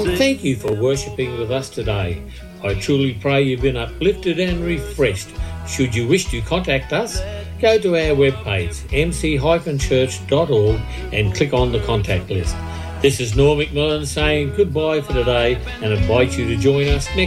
Well, thank you for worshipping with us today. I truly pray you've been uplifted and refreshed. Should you wish to contact us, go to our webpage, mc-church.org, and click on the contact list. This is Norm McMillan saying goodbye for today and invite you to join us next